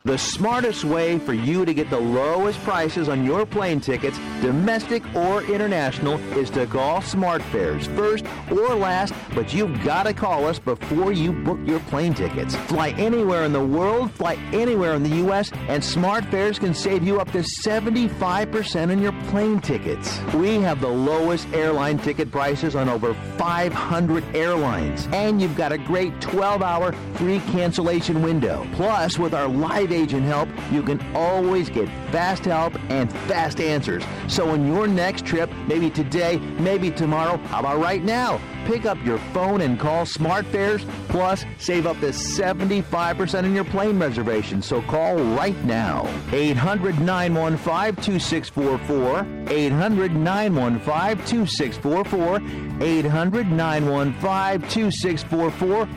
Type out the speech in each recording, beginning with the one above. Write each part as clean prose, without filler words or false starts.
The smartest way for you to get the lowest prices on your plane tickets, domestic or international, is to call SmartFares, first or last, but you've got to call us before you book your plane tickets. Fly anywhere in the world, fly anywhere in the U.S., and SmartFares can save you up to 75% on your plane tickets. We have the lowest airline ticket prices on over 500 airlines, and you've got a great 12-hour free cancellation window. Plus, with our live agent help, you can always get fast help and fast answers. So on your next trip, maybe today, maybe tomorrow, how about right now? Pick up your phone and call SmartFares, plus save up to 75% on your plane reservation. So call right now. 800-915-2644, 800-915-2644, 800-915-2644,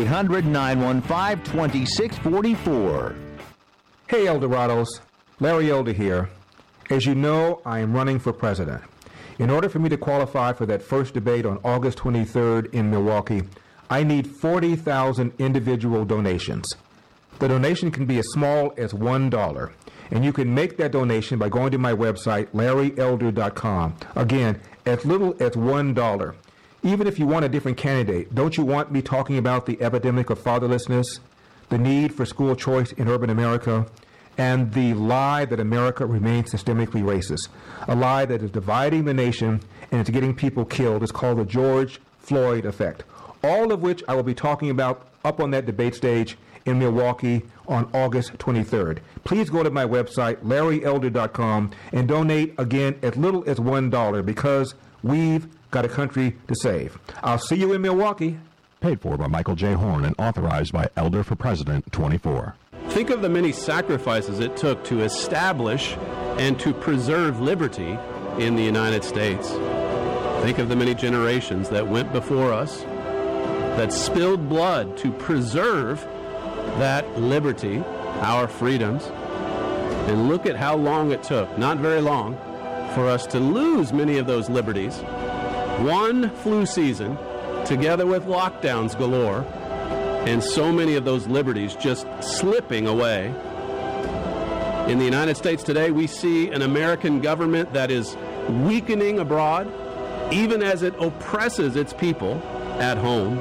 800-915-2644. Hey, Eldorados. Larry Elder here. As you know, I am running for president. In order for me to qualify for that first debate on August 23rd in Milwaukee, I need 40,000 individual donations. The donation can be as small as $1, and you can make that donation by going to my website, LarryElder.com. Again, as little as $1. Even if you want a different candidate, don't you want me talking about the epidemic of fatherlessness, the need for school choice in urban America, and the lie that America remains systemically racist, a lie that is dividing the nation and is getting people killed? It's called the George Floyd effect, all of which I will be talking about up on that debate stage in Milwaukee on August 23rd. Please go to my website, LarryElder.com, and donate, again, as little as $1, because we've got a country to save. I'll see you in Milwaukee. Paid for by Michael J. Horn and authorized by Elder for President 24. Think of the many sacrifices it took to establish and to preserve liberty in the United States. Think of the many generations that went before us, that spilled blood to preserve that liberty, our freedoms. And look at how long it took, not very long, for us to lose many of those liberties. One flu season, together with lockdowns galore, and so many of those liberties just slipping away. In the United States today, we see an American government that is weakening abroad, even as it oppresses its people at home.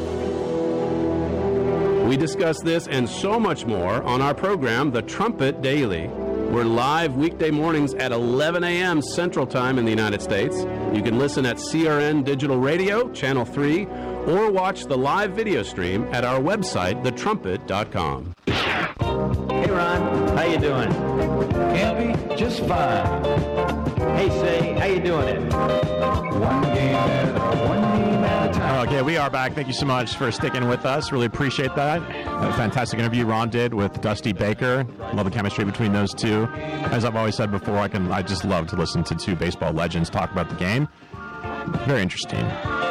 We discuss this and so much more on our program, The Trumpet Daily. We're live weekday mornings at 11 a.m. Central Time in the United States. You can listen at CRN Digital Radio, Channel 3, or watch the live video stream at our website, thetrumpet.com. Hey, Ron. How you doing? Kelby, just fine. Hey, Say, how you doing it? One game at a time. Okay, we are back. Thank you so much for sticking with us. Really appreciate that. A fantastic interview Ron did with Dusty Baker. Love the chemistry between those two. As I've always said before, I just love to listen to two baseball legends talk about the game. Very interesting.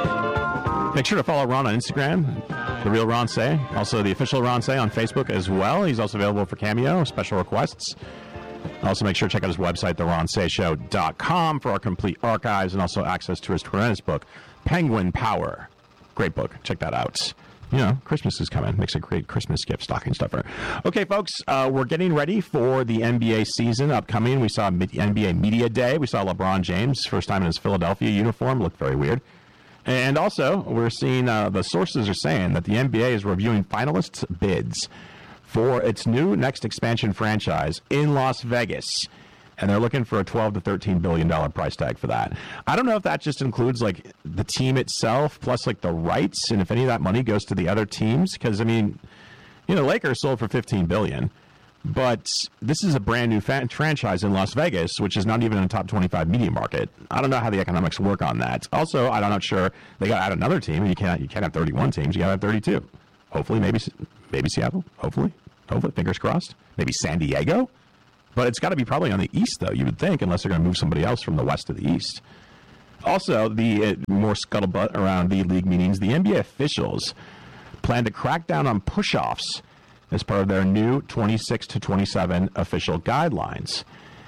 Make sure to follow Ron on Instagram, The Real Ron Say. Also, the official Ron Say on Facebook as well. He's also available for Cameo, special requests. Also, make sure to check out his website, theronsayshow.com, for our complete archives and also access to his tremendous book, Penguin Power. Great book. Check that out. You know, Christmas is coming. Makes a great Christmas gift, stocking stuffer. Okay, folks, we're getting ready for the NBA season upcoming. We saw NBA Media Day. We saw LeBron James, first time in his Philadelphia uniform. Looked very weird. And also, we're seeing the sources are saying that the NBA is reviewing finalists' bids for its new next expansion franchise in Las Vegas. And they're looking for a $12 to $13 billion price tag for that. I don't know if that just includes, like, the team itself plus, like, the rights, and if any of that money goes to the other teams. Because, I mean, you know, Lakers sold for $15 billion. But this is a brand new franchise in Las Vegas, which is not even in the top 25 media market. I don't know how the economics work on that. Also, I'm not sure they got to add another team. You can't have 31 teams. You got to have 32. Hopefully, maybe Seattle. Hopefully, fingers crossed. Maybe San Diego. But it's got to be probably on the east, though, you would think, unless they're going to move somebody else from the west to the east. Also, the more scuttlebutt around the league meetings, the NBA officials plan to crack down on push-offs as part of their new 26 to 27 official guidelines.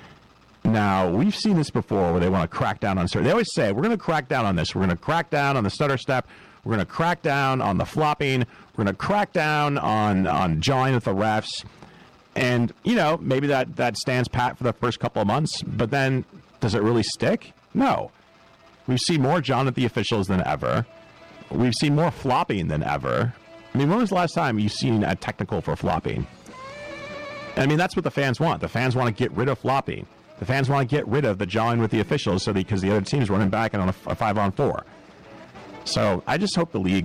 Now, we've seen this before where they want to crack down on certain. They always say, we're going to crack down on this. We're going to crack down on the stutter step. We're going to crack down on the flopping. We're going to crack down on jawing with the refs. And, maybe that stands pat for the first couple of months, but then does it really stick? No. We've seen more John at the officials than ever. We've seen more flopping than ever. I mean, when was the last time you've seen a technical for flopping? I mean, that's what the fans want. The fans want to get rid of flopping. The fans want to get rid of the jawing with the officials because the other team's running back on a 5-on-4. So I just hope the league,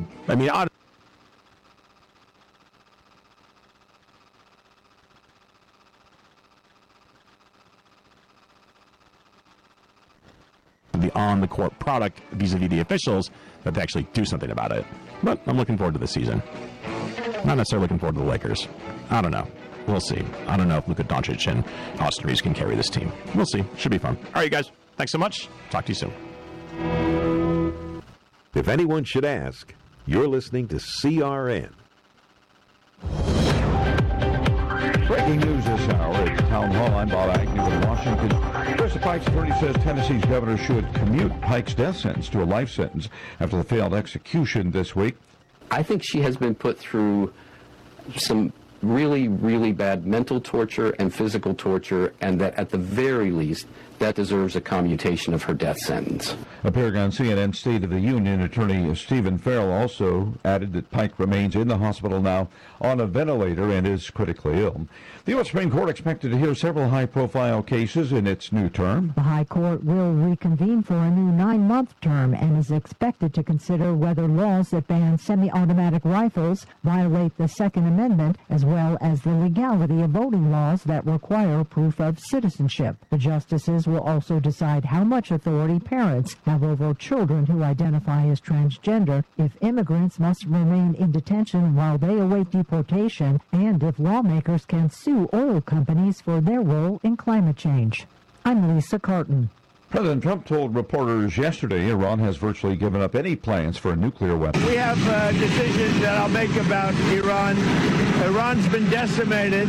the on-the-court product vis-a-vis the officials, that they actually do something about it. But I'm looking forward to the season. Not necessarily looking forward to the Lakers. I don't know. We'll see. I don't know if Luka Doncic and Austin Reeves can carry this team. We'll see. Should be fun. All right, you guys. Thanks so much. Talk to you soon. If anyone should ask, you're listening to CRN. Breaking news this hour at Town Hall. I'm Bob Agnew in Washington. First, the Pike's attorney says Tennessee's governor should commute Pike's death sentence to a life sentence after the failed execution this week. I think she has been put through some really, really bad mental torture and physical torture, and that at the very least, that deserves a commutation of her death sentence. Appearing on CNN State of the Union, attorney Stephen Farrell also added that Pike remains in the hospital now on a ventilator and is critically ill. The U.S. Supreme Court expected to hear several high-profile cases in its new term. The High Court will reconvene for a new 9-month term and is expected to consider whether laws that ban semi-automatic rifles violate the Second Amendment, as well as the legality of voting laws that require proof of citizenship. The justices will also decide how much authority parents have over children who identify as transgender, if immigrants must remain in detention while they await deportation, and if lawmakers can sue oil companies for their role in climate change. I'm Lisa Carton. President Trump told reporters yesterday Iran has virtually given up any plans for a nuclear weapon. We have decisions that I'll make about Iran. Iran's been decimated,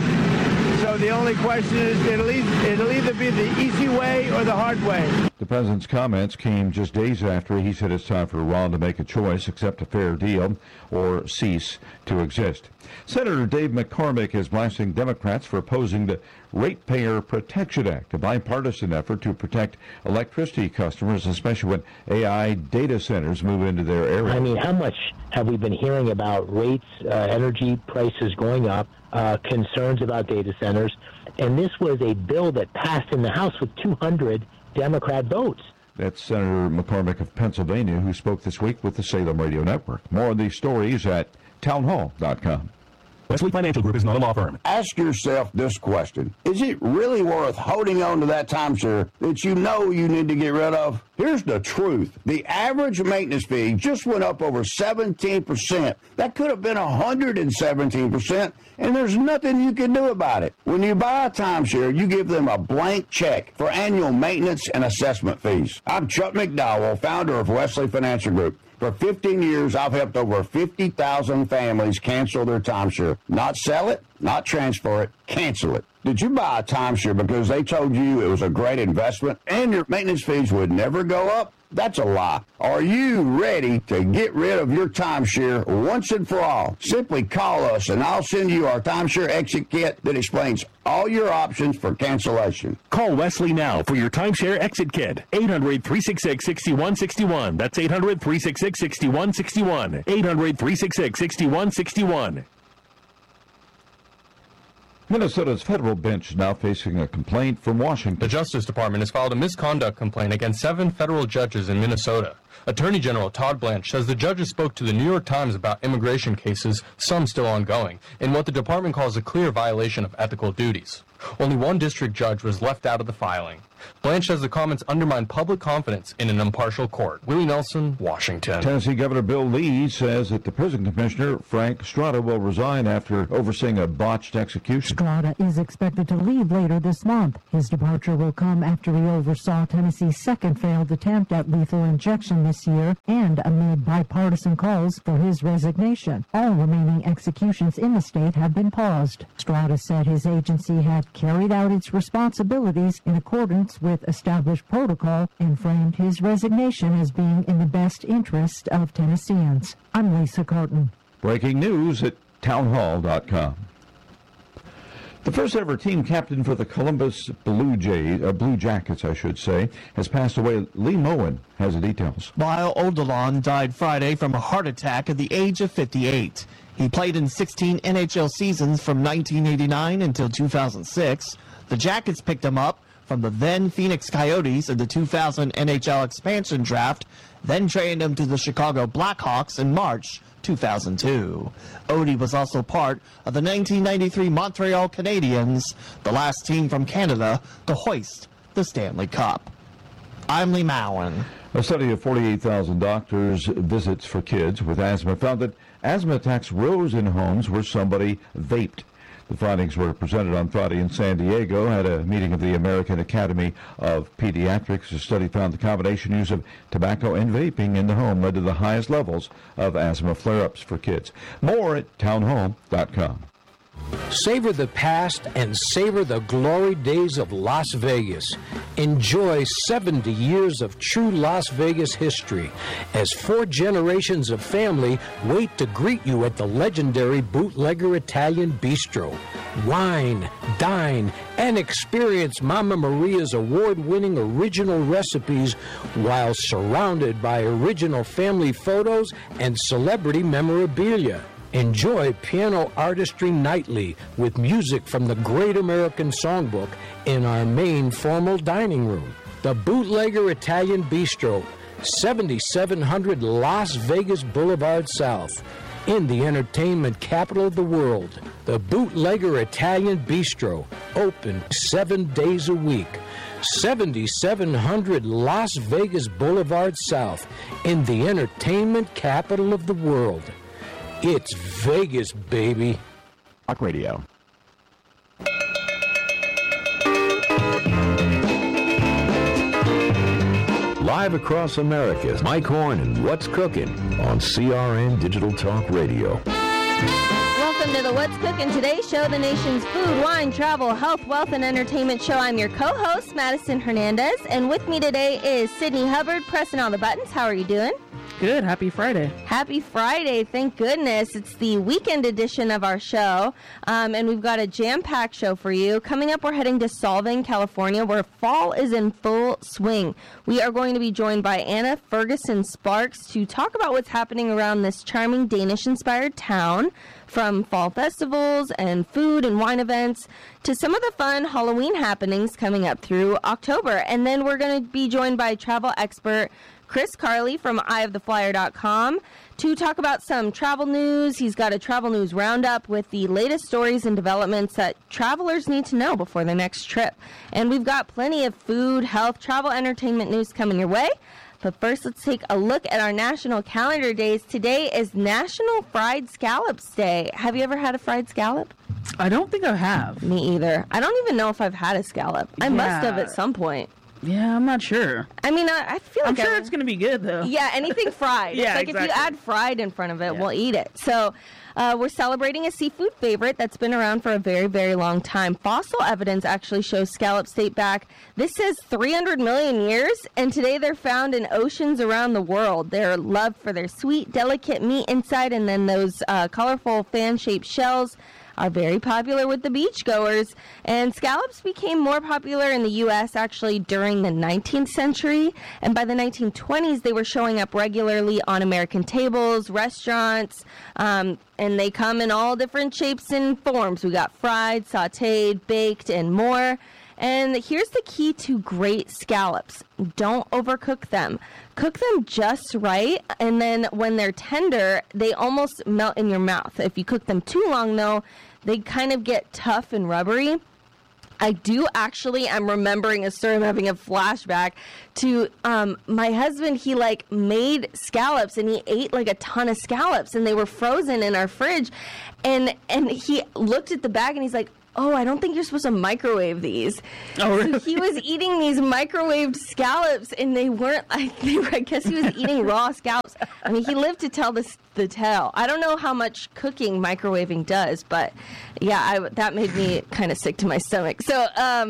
so the only question is it'll either be the easy way or the hard way. The president's comments came just days after he said it's time for Iran to make a choice, accept a fair deal, or cease to exist. Senator Dave McCormick is blasting Democrats for opposing the Ratepayer Protection Act, a bipartisan effort to protect electricity customers, especially when AI data centers move into their area. I mean, how much have we been hearing about rates, energy prices going up, concerns about data centers? And this was a bill that passed in the House with 200 Democrat votes. That's Senator McCormick of Pennsylvania, who spoke this week with the Salem Radio Network. More of these stories at townhall.com. Wesley Financial Group is not a law firm. Ask yourself this question. Is it really worth holding on to that timeshare that you know you need to get rid of? Here's the truth. The average maintenance fee just went up over 17%. That could have been 117%, and there's nothing you can do about it. When you buy a timeshare, you give them a blank check for annual maintenance and assessment fees. I'm Chuck McDowell, founder of Wesley Financial Group. For 15 years, I've helped over 50,000 families cancel their timeshare. Not sell it, not transfer it, cancel it. Did you buy a timeshare because they told you it was a great investment and your maintenance fees would never go up? That's a lie. Are you ready to get rid of your timeshare once and for all? Simply call us and I'll send you our timeshare exit kit that explains all your options for cancellation. Call Wesley now for your timeshare exit kit. 800-366-6161. That's 800-366-6161. 800-366-6161. Minnesota's federal bench is now facing a complaint from Washington. The Justice Department has filed a misconduct complaint against 7 federal judges in Minnesota. Attorney General Todd Blanche says the judges spoke to the New York Times about immigration cases, some still ongoing, in what the department calls a clear violation of ethical duties. Only one district judge was left out of the filing. Blanche says the comments undermine public confidence in an impartial court. Willie Nelson, Washington. Tennessee Governor Bill Lee says that the prison commissioner, Frank Strada, will resign after overseeing a botched execution. Strada is expected to leave later this month. His departure will come after he oversaw Tennessee's second failed attempt at lethal injection this year and amid bipartisan calls for his resignation. All remaining executions in the state have been paused. Strada said his agency had carried out its responsibilities in accordance with established protocol and framed his resignation as being in the best interest of Tennesseans. I'm Lisa Carton. Breaking news at townhall.com. The first ever team captain for the Columbus Blue Jackets, has passed away. Lee Moen has the details. Lyle Odilon died Friday from a heart attack at the age of 58. He played in 16 NHL seasons from 1989 until 2006. The Jackets picked him up from the then Phoenix Coyotes in the 2000 NHL expansion draft, then traded him to the Chicago Blackhawks in March 2002. Odie was also part of the 1993 Montreal Canadiens, the last team from Canada to hoist the Stanley Cup. I'm Lee Mowen. A study of 48,000 doctors' visits for kids with asthma found that asthma attacks rose in homes where somebody vaped. The findings were presented on Friday in San Diego at a meeting of the American Academy of Pediatrics. The study found the combination use of tobacco and vaping in the home led to the highest levels of asthma flare-ups for kids. More at townhome.com. Savor the past and savor the glory days of Las Vegas. Enjoy 70 years of true Las Vegas history as 4 generations of family wait to greet you at the legendary Bootlegger Italian Bistro. Wine, dine, and experience Mama Maria's award-winning original recipes while surrounded by original family photos and celebrity memorabilia. Enjoy piano artistry nightly with music from the Great American Songbook in our main formal dining room. The Bootlegger Italian Bistro, 7700 Las Vegas Boulevard South, in the entertainment capital of the world. The Bootlegger Italian Bistro, open 7 days a week. 7700 Las Vegas Boulevard South, in the entertainment capital of the world. It's Vegas, baby. Talk Radio. Live across America, Mike Horn and What's Cooking on CRN Digital Talk Radio. Welcome to the What's Cooking Today show, the nation's food, wine, travel, health, wealth, and entertainment show. I'm your co-host, Madison Hernandez, and with me today is Sydney Hubbard, pressing all the buttons. How are you doing? Good. Happy Friday. Happy Friday. Thank goodness. It's the weekend edition of our show, and we've got a jam-packed show for you. Coming up, we're heading to Solvang, California, where fall is in full swing. We are going to be joined by Anna Ferguson-Sparks to talk about what's happening around this charming Danish-inspired town, from fall festivals and food and wine events to some of the fun Halloween happenings coming up through October. And then we're going to be joined by travel expert Chris Carley from eyeoftheflyer.com to talk about some travel news. He's got a travel news roundup with the latest stories and developments that travelers need to know before their next trip. And we've got plenty of food, health, travel, entertainment news coming your way. But first, let's take a look at our national calendar days. Today is National Fried Scallops Day. Have you ever had a fried scallop? I don't think I have. Me either. I don't even know if I've had a scallop. I must have at some point. Yeah, I'm not sure. I mean, I feel like I'm sure it's going to be good, though. Yeah, anything fried. Yeah, it's like exactly. If you add fried in front of it, we'll eat it. So we're celebrating a seafood favorite that's been around for a very, very long time. Fossil evidence actually shows scallops date back, this says 300 million years, and today they're found in oceans around the world. They're loved for their sweet, delicate meat inside, and then those colorful fan-shaped shells are very popular with the beachgoers. And scallops became more popular in the U.S. actually during the 19th century. And by the 1920s, they were showing up regularly on American tables, restaurants, and they come in all different shapes and forms. We got fried, sautéed, baked, and more. And here's the key to great scallops. Don't overcook them. Cook them just right, and then when they're tender, they almost melt in your mouth. If you cook them too long, though, they kind of get tough and rubbery. I'm remembering a story. I'm having a flashback to my husband. He made scallops, and he ate a ton of scallops, and they were frozen in our fridge. And he looked at the bag, and he's like, oh, I don't think you're supposed to microwave these. Oh, really? So he was eating these microwaved scallops, and they weren't, I guess he was eating raw scallops. I mean, he lived to tell the tale. I don't know how much cooking microwaving does, but yeah, that made me kind of sick to my stomach. So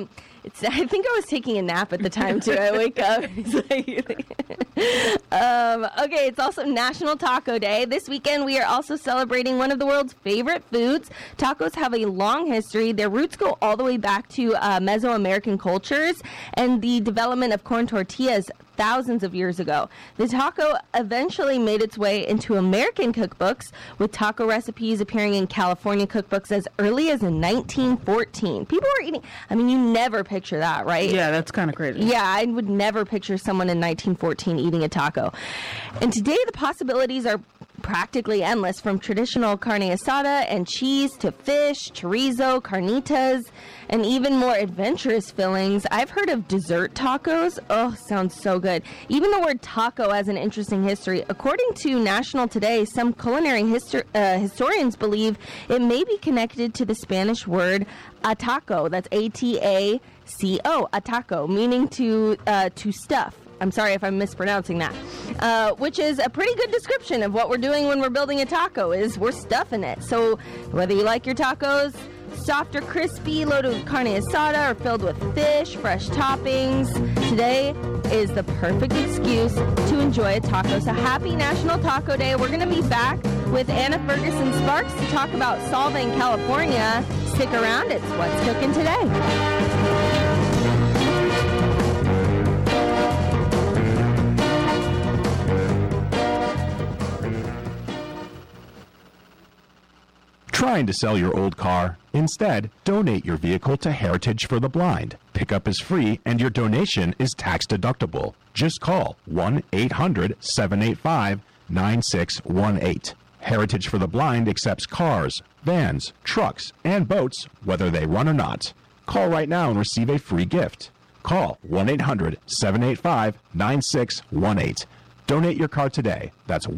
I think I was taking a nap at the time, too. I wake up. It's like, okay, it's also National Taco Day. This weekend, we are also celebrating one of the world's favorite foods. Tacos have a long history. Their roots go all the way back to Mesoamerican cultures and the development of corn tortillas thousands of years ago. The taco eventually made its way into American cookbooks, with taco recipes appearing in California cookbooks as early as in 1914. People were eating, I mean, you never picture that, right? Yeah, that's kind of crazy. Yeah, I would never picture someone in 1914 eating a taco. And today the possibilities are practically endless, from traditional carne asada and cheese to fish, chorizo, carnitas, and even more adventurous fillings. I've heard of dessert tacos. Oh, sounds so good. Even the word taco has an interesting history. According to National Today, some culinary historians believe it may be connected to the Spanish word ataco. That's A-T-A-C-O, ataco, meaning to stuff. I'm sorry if I'm mispronouncing that, which is a pretty good description of what we're doing when we're building a taco, is we're stuffing it. So whether you like your tacos soft or crispy, loaded with carne asada, or filled with fish, fresh toppings, today is the perfect excuse to enjoy a taco. So happy National Taco Day. We're going to be back with Anna Ferguson Sparks to talk about Solvang, California. Stick around. It's What's Cooking Today. Trying to sell your old car? Instead, donate your vehicle to Heritage for the Blind. Pickup is free and your donation is tax deductible. Just call 1-800-785-9618. Heritage for the Blind accepts cars, vans, trucks, and boats, whether they run or not. Call right now and receive a free gift. Call 1-800-785-9618. Donate your car today. That's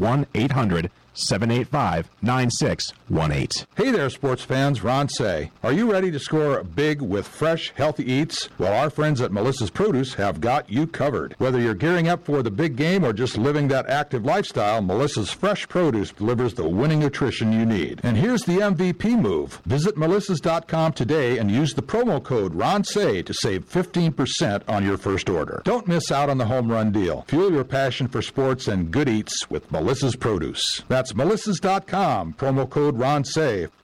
1-800-785-9618. Hey there, sports fans. Ron Say. Are you ready to score big with fresh, healthy eats? Well, our friends at Melissa's Produce have got you covered. Whether you're gearing up for the big game or just living that active lifestyle, Melissa's Fresh Produce delivers the winning nutrition you need. And here's the MVP move. Visit melissas.com today and use the promo code RONSAY to save 15% on your first order. Don't miss out on the home run deal. Fuel your passion for sports and good eats with Melissa's Produce. That's melissas.com, promo code RONSAY